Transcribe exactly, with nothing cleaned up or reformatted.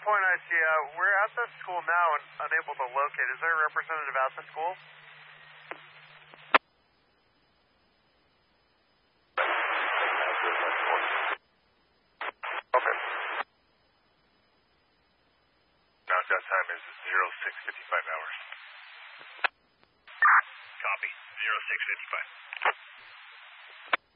Point, I see. Uh, we're at the school now and unable to locate. Is there a representative at the school? Okay. Now that time is zero six fifty-five hours. Copy. zero six fifty-five.